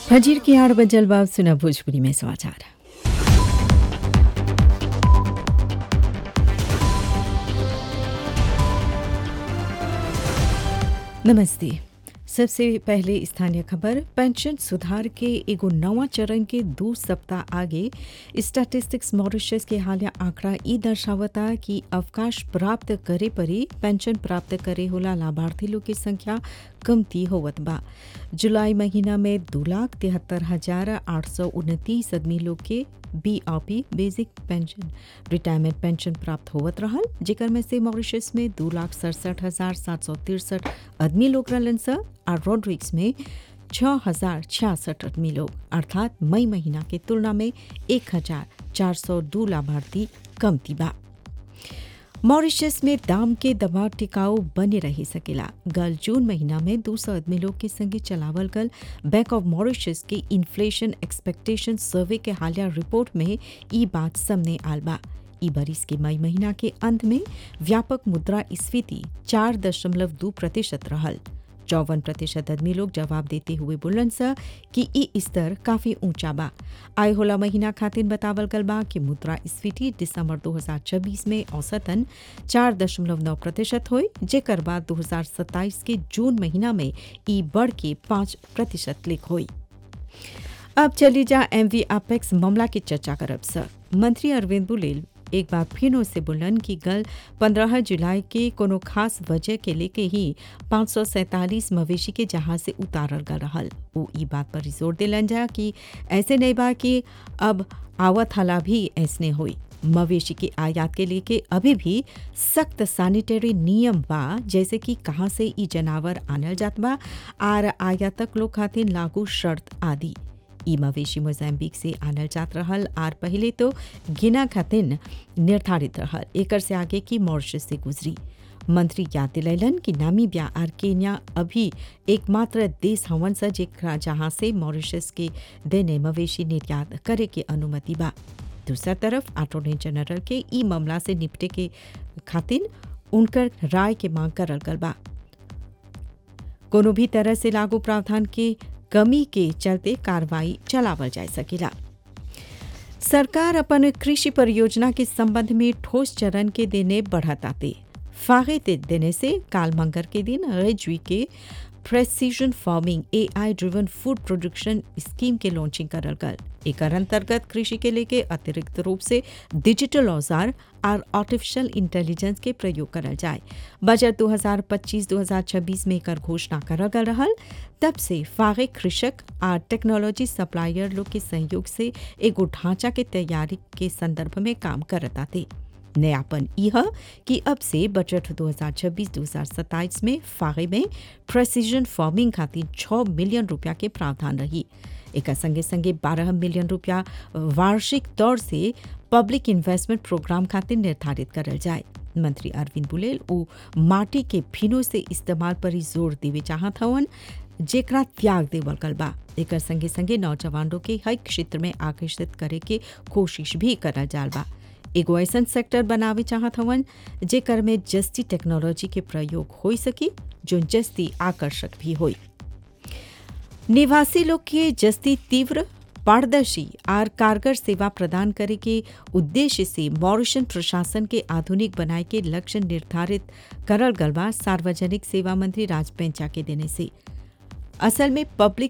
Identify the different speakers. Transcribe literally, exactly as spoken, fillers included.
Speaker 1: फजीर की आठ बजल बाद सुना भोजपुरी में समाचार। नमस्ते। सबसे पहले स्थानीय खबर। पेंशन सुधार के एगो नवा चरण के दो सप्ताह आगे स्टैटिस्टिक्स मॉरिशस के हालिया आंकड़ा ई दर्शावता कि अवकाश प्राप्त करे परी पेंशन प्राप्त करे होला लाभार्थी लोग की संख्या कमती होवत बा। जुलाई महीना में दो लाख तिहत्तर हजार आठ सौ उनतीस आदमी लोग के B R P basic pension retirement pension प्राप्त होवत रहल, जेकर में से मॉरिशस में दो लाख सड़सठ हजार सात सौ तिरसठ आदमी लोग रहलन स और रोड्रिक्स में छः हजार छियासठ आदमी लोग, अर्थात मई महीना के तुलना में एक हजार चार सौ दो लाभार्थी कमती बा। मॉरिशस में दाम के दबाव टिकाऊ बने रह सकेला। गल जून महीना में दो सौ आदमी लोग के संगे चलावल गल बैंक ऑफ मॉरिशस के इन्फ्लेशन एक्सपेक्टेशन सर्वे के हालिया रिपोर्ट में ई बात सामने आल बा। ई बरिस के मई महीना के अंत में व्यापक मुद्रास्फीति चार दशमलव दो प्रतिशत रहल। चौवन प्रतिशत आदमी लोग जवाब देते हुए बोलन स कि ई स्तर काफी ऊंचा बा। आय होला महीना खातिर बतावल गल बा कि मुद्रास्फीति दिसंबर दो हजार छब्बीस में औसतन चार दशमलव नौ प्रतिशत हुई, जेकर बाद दो हजार सत्ताईस के जून महीना में ई बढ़ के पाँच प्रतिशत लिख हुई। अब चली जा एमवी अपेक्स मामला की चर्चा करब स। मंत्री अरविंद बुलेल एक बार फिर से बोलन कि गल पंद्रह जुलाई के कोनो खास वजह के लेके ही पाँच सौ सैंतालीस मवेशी के जहाज से उतारल गल रहल। वो ई बात पर जोर दिलन जा कि ऐसे नहीं बा कि अब आवत हला भी ऐसने हुई। मवेशी के आयात के लेके अभी भी सख्त सैनिटरी नियम बा, जैसे कि कहाँ से ई जनावर आनल जात बा और आयातक लोग खातिर लागू शर्त आदि। ई मवेशी मोजाम्बिक से आनल जात रहल और पहले तो गिना खातिर निर्धारित रहल, एकर से आगे की मॉरिशस से गुजरी। मंत्री याद दिलैलन कि नामीबिया और केन्या अभी एकमात्र देश हवन स जेकरा जहां से मॉरिशस के देने मवेशी निर्यात करे के अनुमति बा। दूसरा तरफ अटॉर्नी जनरल के ई मामला से निपटे के खातिर उनकर राय के मांग करल गल बा। कोनो भी तरह से लागू प्रावधान के कमी के चलते कार्रवाई चलावल जा सकेला। सरकार अपन कृषि परियोजना के संबंध में ठोस चरण के देने बढ़ाते फागे देने से काल मंगर के दिन रेजवी के प्रेसिजन फार्मिंग ए आई ड्रिवन फूड प्रोडक्शन स्कीम के लॉन्चिंग करल गल। एकर अंतर्गत कृषि के लेके अतिरिक्त रूप से डिजिटल औजार और आर्टिफिशियल इंटेलिजेंस के प्रयोग करल जाए। बजट दो हजार पच्चीस दो हजार छब्बीस में एकर घोषणा करल गल रहल। तब से फागे कृषक और टेक्नोलॉजी सप्लायर लोग के सहयोग से एगो ढांचा के तैयारी के संदर्भ में काम करत आते। नयापन यह कि अब से बजट दो हजार छब्बीस दो हजार सत्ताईस में फागे में प्रेसिजन फार्मिंग खातिर छह मिलियन रुपया के प्रावधान रही। एक संगे संगे बारह मिलियन रुपया वार्षिक तौर से पब्लिक इन्वेस्टमेंट प्रोग्राम खातिर निर्धारित करल जाए। मंत्री अरविंद बुलेल उ माटी के फिनो से इस्तेमाल पर जोर देवे चाहत हवन, जेकरा त्याग देवल गल बा। एकर संगे संगे नौजवानों के हर क्षेत्र में आकर्षित करे के कोशिश भी करल जाल बा। एगो ऐसन सेक्टर बनावे चाहत हवन जेकर में जस्ती टेक्नोलॉजी के प्रयोग हो सकी, जो जस्ती आकर्षक भी होई। निवासी लोग के जस्ती तीव्र, पारदर्शी और कारगर सेवा प्रदान करे के उद्देश्य से मॉरिशन प्रशासन के आधुनिक बनाए के लक्ष्य निर्धारित करल गल बा। सार्वजनिक सेवा मंत्री राज पेंचा के देने से असल में पब्लिक